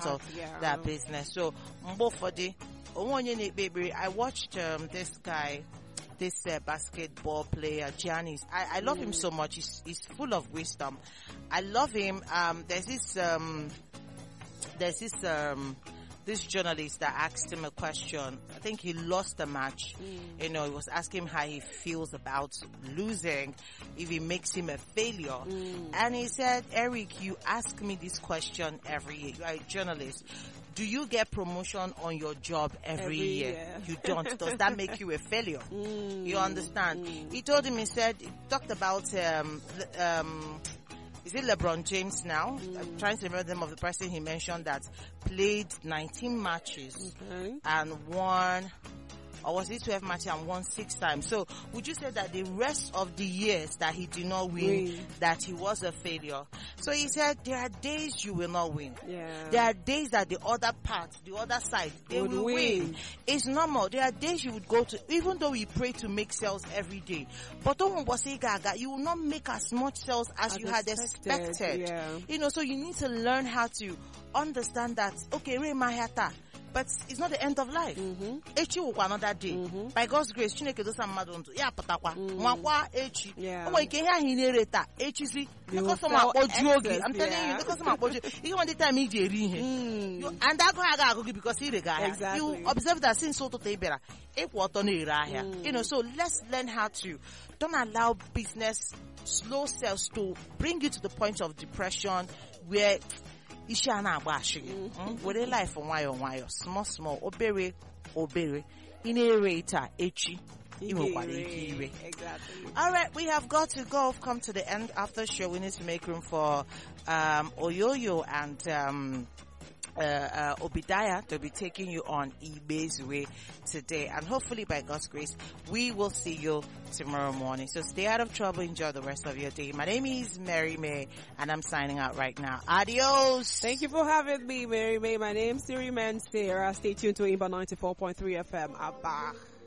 part of that business. So mbofodi onye na-ekpebiri. I watched this guy, this basketball player Giannis. I love him so much. He's full of wisdom. I love him. There's this journalist that asked him a question. I think he lost the match. You know, he was asking him how he feels about losing, if it makes him a failure. And he said, Eric, you ask me this question every year. You are a journalist. Do you get promotion on your job every year? You don't. Does that make you a failure? You understand? He told him, he talked about, is it LeBron James now? I'm trying to remember the name of the person he mentioned that played 19 matches and won, or was it 12 matches and won 6 times? So would you say that the rest of the years that he did not win, that he was a failure? So he said there are days you will not win. There are days that the other part, the other side, they will win. It's normal. There are days you would go to, even though we pray to make sales every day, but you will not make as much sales as you had expected. You know, so you need to learn how to understand that, okay, but it's not the end of life. Echi wukwa another day. By God's grace, Chineke dosa mmadụ ndụ ya patakwa nwakwa echi. Onwe ike ihe ahụ na-ere taa echi si because some akpoju oge. I'm telling you, because some akpoju. Even when the time iji eri ihe. And that go aga gị because ire ga ahịa. You observe that since ụtụtụ ịbịara ịkwụ ọtọ na-ere ahịa. You know, so let's learn how to don't allow business slow sales to bring you to the point of depression where ishi na-agba ashịgị. Were life nwayọ small obere ị na-ere ita echi inwekwara ike ire. Alright, we have got to go. I've come to the end of the show. We need to make room for Oyoyo and Obadiah to be taking you on eBay's way today, and hopefully by God's grace we will see you tomorrow morning. So stay out of trouble, enjoy the rest of your day. My name is Mary May and I'm signing out right now. Adios. Thank you for having me, Mary May. My name's Siri Man Sarah. Stay tuned to Imba 94.3 FM. Abba.